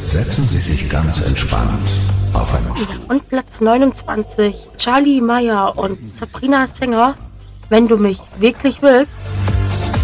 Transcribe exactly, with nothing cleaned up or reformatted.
setzen Sie sich ganz entspannt auf einen Stuhl. Und Platz neunundzwanzig, Charlie Meyer und Sabrina Sänger, Wenn du mich wirklich willst.